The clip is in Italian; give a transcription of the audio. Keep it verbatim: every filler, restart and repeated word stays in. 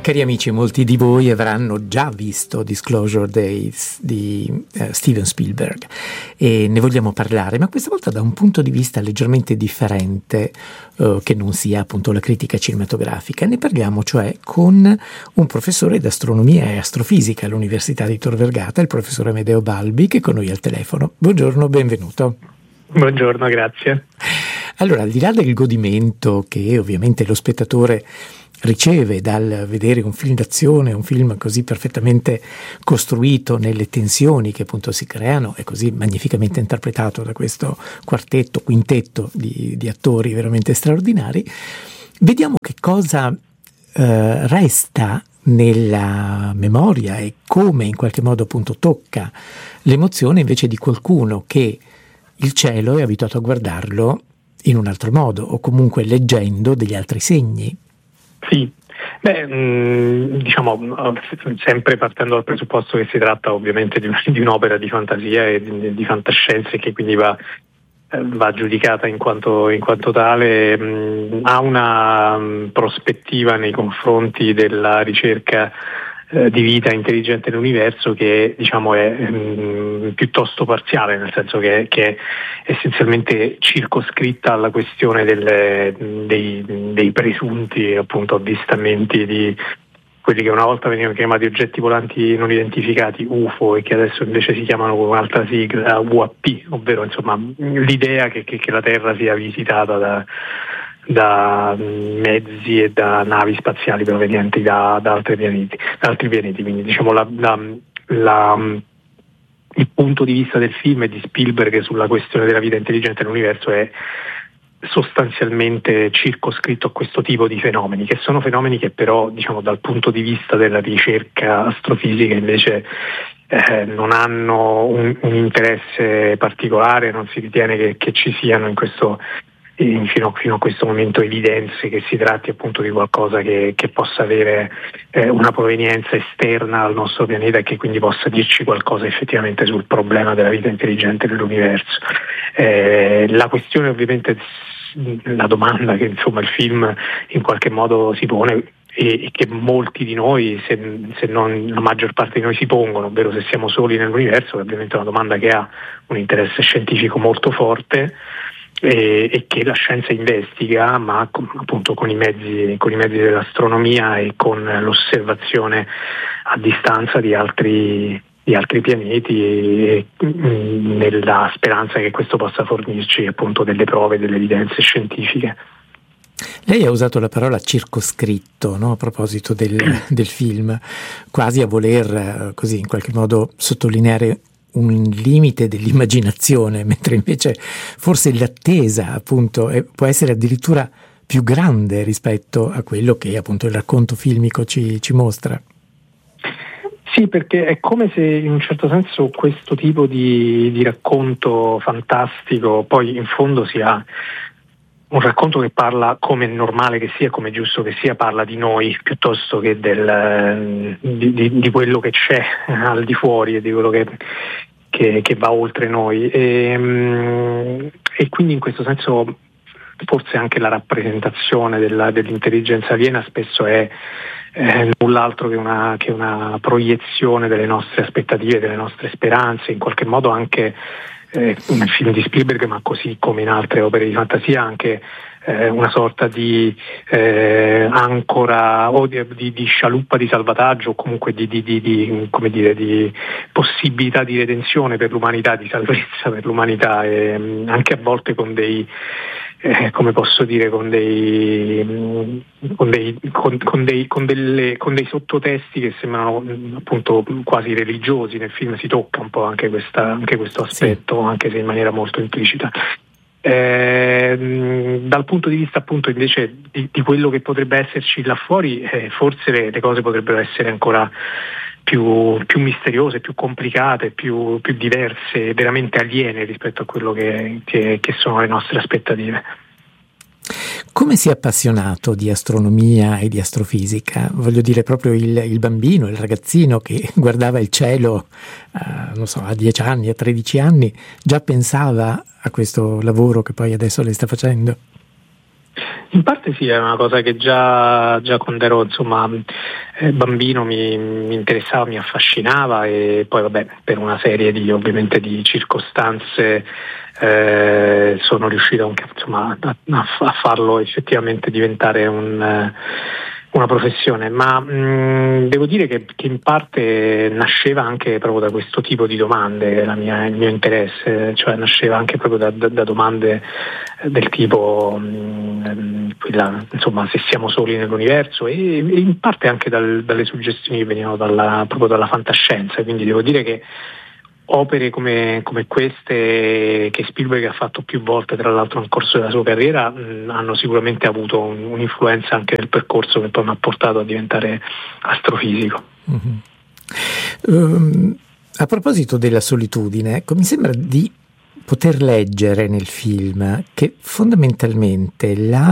Cari amici, molti di voi avranno già visto Disclosure Days di uh, Steven Spielberg e ne vogliamo parlare, ma questa volta da un punto di vista leggermente differente, uh, che non sia appunto la critica cinematografica. Ne parliamo cioè con un professore di astronomia e astrofisica all'Università di Tor Vergata, il professore Amedeo Balbi, che è con noi al telefono. Buongiorno, benvenuto. Buongiorno, grazie. Allora, al di là del godimento che ovviamente lo spettatore riceve dal vedere un film d'azione, un film così perfettamente costruito nelle tensioni che appunto si creano e così magnificamente interpretato da questo quartetto, quintetto di, di attori veramente straordinari, vediamo che cosa eh, resta nella memoria e come in qualche modo appunto tocca l'emozione invece di qualcuno che il cielo è abituato a guardarlo in un altro modo o comunque leggendo degli altri segni. Sì, beh, mh, diciamo sempre partendo dal presupposto che si tratta ovviamente di, di un'opera di fantasia e di, di fantascienza e che quindi va, eh, va giudicata in quanto, in quanto tale, mh, ha una mh, prospettiva nei confronti della ricerca eh, di vita intelligente nell'universo che diciamo è mh, piuttosto parziale, nel senso che, che è essenzialmente circoscritta alla questione delle, dei, dei presunti appunto avvistamenti di quelli che una volta venivano chiamati oggetti volanti non identificati, U F O, e che adesso invece si chiamano con un'altra sigla U A P, ovvero insomma l'idea che, che, che la Terra sia visitata da da mezzi e da navi spaziali provenienti da, da altri pianeti, da altri pianeti. Quindi diciamo la, la, la, il punto di vista del film e di Spielberg sulla questione della vita intelligente nell'universo è sostanzialmente circoscritto a questo tipo di fenomeni, che sono fenomeni che però diciamo dal punto di vista della ricerca astrofisica invece eh, non hanno un, un interesse particolare, non si ritiene che, che ci siano in questo Fino, fino a questo momento evidenze che si tratti appunto di qualcosa che, che possa avere eh, una provenienza esterna al nostro pianeta e che quindi possa dirci qualcosa effettivamente sul problema della vita intelligente nell'universo. Eh, la questione ovviamente, la domanda che insomma il film in qualche modo si pone e che molti di noi, se, se non la maggior parte di noi si pongono, ovvero se siamo soli nell'universo, è ovviamente una domanda che ha un interesse scientifico molto forte e, e che la scienza investiga, ma con, appunto con i mezzi con i mezzi dell'astronomia e con l'osservazione a distanza di altri di altri pianeti e, e, nella speranza che questo possa fornirci appunto delle prove, delle evidenze scientifiche. Lei ha usato la parola circoscritto, no? A proposito del, del film, quasi a voler così in qualche modo sottolineare un limite dell'immaginazione, mentre invece forse l'attesa appunto è, può essere addirittura più grande rispetto a quello che appunto il racconto filmico ci, ci mostra. Sì, perché è come se in un certo senso questo tipo di, di racconto fantastico poi in fondo sia un racconto che parla, come è normale che sia, come è giusto che sia, parla di noi piuttosto che del, di, di, di quello che c'è al di fuori e di quello che, che, che va oltre noi. E, e quindi in questo senso forse anche la rappresentazione della, dell'intelligenza aliena spesso è eh, null'altro che una, che una proiezione delle nostre aspettative, delle nostre speranze, in qualche modo anche Eh, nel film di Spielberg, ma così come in altre opere di fantasia, anche eh, una sorta di eh, ancora o di, di, di scialuppa di salvataggio o comunque di, di, di, di, come dire, di possibilità di redenzione per l'umanità, di salvezza per l'umanità, e mh, anche a volte con dei Eh, come posso dire, con dei con dei con, con dei con delle con dei sottotesti che sembrano appunto quasi religiosi. Nel film si tocca un po' anche questa anche questo aspetto, sì, anche se in maniera molto implicita. Eh, dal punto di vista appunto invece di, di quello che potrebbe esserci là fuori, eh, forse le, le cose potrebbero essere ancora più, più misteriose, più complicate, più, più diverse, veramente aliene rispetto a quello che, che, che sono le nostre aspettative. Come si è appassionato di astronomia e di astrofisica? Voglio dire, proprio il, il bambino, il ragazzino che guardava il cielo uh, non so, a dieci anni, a tredici anni, già pensava a questo lavoro che poi adesso lei sta facendo? In parte sì, è una cosa che già, già quando ero insomma eh, bambino mi, mi interessava, mi affascinava, e poi vabbè, per una serie di ovviamente di circostanze eh, sono riuscito anche insomma a, a farlo effettivamente diventare un una professione, ma mh, devo dire che, che in parte nasceva anche proprio da questo tipo di domande, la mia, il mio interesse, cioè nasceva anche proprio da, da, da domande del tipo mh, quella, insomma, se siamo soli nell'universo, e, e in parte anche dal, dalle suggestioni che venivano dalla, proprio dalla fantascienza, quindi devo dire che opere come, come queste, che Spielberg ha fatto più volte tra l'altro nel corso della sua carriera, mh, hanno sicuramente avuto un, un'influenza anche nel percorso che poi mi ha portato a diventare astrofisico. Mm-hmm. Um, a proposito della solitudine, ecco, mi sembra di poter leggere nel film che fondamentalmente la